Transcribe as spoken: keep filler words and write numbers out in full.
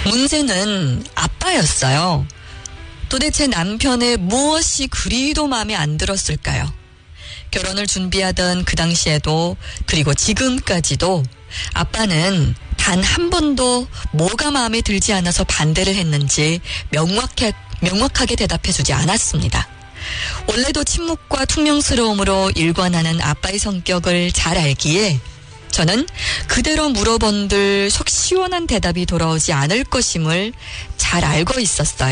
문제는 아빠였어요. 도대체 남편의 무엇이 그리도 마음에 안 들었을까요? 결혼을 준비하던 그 당시에도 그리고 지금까지도 아빠는 단 한 번도 뭐가 마음에 들지 않아서 반대를 했는지 명확해, 명확하게 대답해주지 않았습니다. 원래도 침묵과 퉁명스러움으로 일관하는 아빠의 성격을 잘 알기에 저는 그대로 물어본들 속 시원한 대답이 돌아오지 않을 것임을 잘 알고 있었어요.